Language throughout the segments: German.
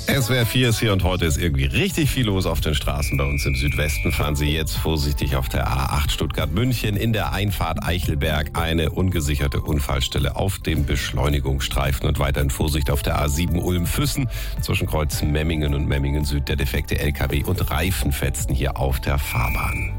SWR 4 ist hier und heute ist irgendwie richtig viel los auf den Straßen bei uns im Südwesten. Fahren Sie jetzt vorsichtig auf der A8 Stuttgart-München in der Einfahrt Eichelberg. Eine ungesicherte Unfallstelle auf dem Beschleunigungsstreifen und weiterhin Vorsicht auf der A7 Ulm-Füssen zwischen Kreuz Memmingen und Memmingen Süd. Der defekte LKW und Reifenfetzen hier auf der Fahrbahn.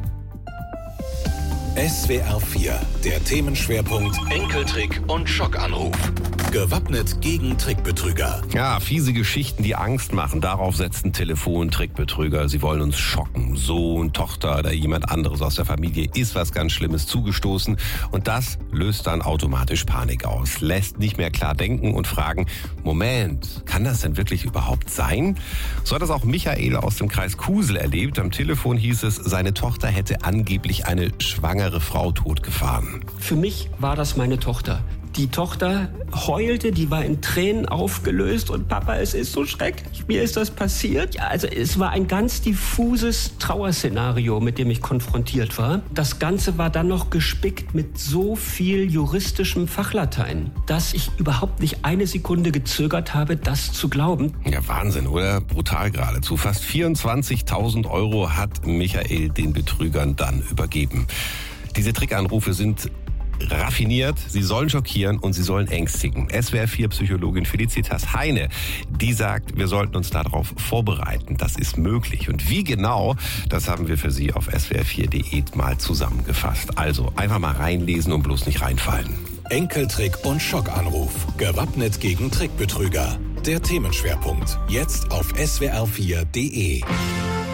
SWR 4, der Themenschwerpunkt Enkeltrick und Schockanruf. Gewappnet gegen Trickbetrüger. Ja, fiese Geschichten, die Angst machen. Darauf setzen Telefon-Trickbetrüger. Sie wollen uns schocken. Sohn, Tochter oder jemand anderes aus der Familie ist was ganz Schlimmes zugestoßen. Und das löst dann automatisch Panik aus. Lässt nicht mehr klar denken und fragen, Moment, kann das denn wirklich überhaupt sein? So hat das auch Michael aus dem Kreis Kusel erlebt. Am Telefon hieß es, seine Tochter hätte angeblich eine schwangere Frau totgefahren. Für mich war das meine Tochter. Die Tochter heulte, die war in Tränen aufgelöst und Papa, es ist so schrecklich, mir ist das passiert. Ja, also es war ein ganz diffuses Trauerszenario, mit dem ich konfrontiert war. Das Ganze war dann noch gespickt mit so viel juristischem Fachlatein, dass ich überhaupt nicht eine Sekunde gezögert habe, das zu glauben. Ja, Wahnsinn, oder? Brutal geradezu. Fast 24.000 € hat Michael den Betrügern dann übergeben. Diese Trickanrufe sind raffiniert, sie sollen schockieren und sie sollen ängstigen. SWR 4 Psychologin Felicitas Heine, die sagt, wir sollten uns darauf vorbereiten. Das ist möglich. Und wie genau, das haben wir für Sie auf swr4.de mal zusammengefasst. Also einfach mal reinlesen und bloß nicht reinfallen. Enkeltrick und Schockanruf. Gewappnet gegen Trickbetrüger. Der Themenschwerpunkt. Jetzt auf swr4.de.